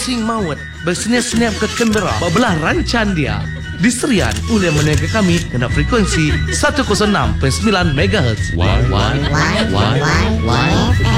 Sing Mawat bersenyap-senyap ke Canberra belah rancan dia diserian oleh menega kami kena frekuensi 106.9 MHz. Why?